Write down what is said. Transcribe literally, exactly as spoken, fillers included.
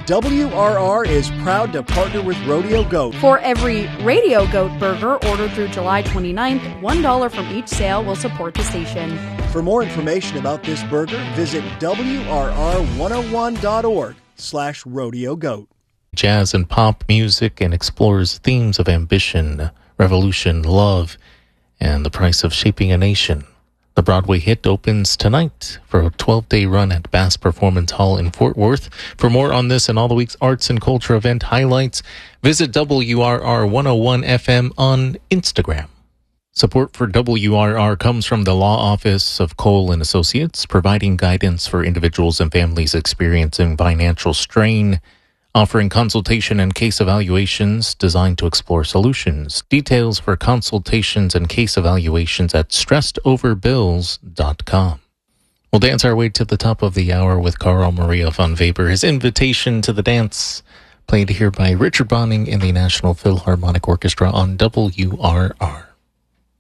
W R R is proud to partner with Rodeo Goat. For every Radio Goat burger ordered through July twenty-ninth, one dollar from each sale will support the station. For more information about this burger, visit W R R one oh one dot org slash rodeo goat. Jazz and pop music and explores themes of ambition, revolution, love, and the price of shaping a nation. The Broadway hit opens tonight for a twelve-day run at Bass Performance Hall in Fort Worth. For more on this and all the week's arts and culture event highlights, visit W R R one oh one F M on Instagram. Support for W R R comes from the Law Office of Cole and Associates, providing guidance for individuals and families experiencing financial strain, offering consultation and case evaluations designed to explore solutions. Details for consultations and case evaluations at stressed over bills dot com. We'll dance our way to the top of the hour with Carl Maria von Weber. His invitation to the dance, played here by Richard Bonning and the National Philharmonic Orchestra on W R R.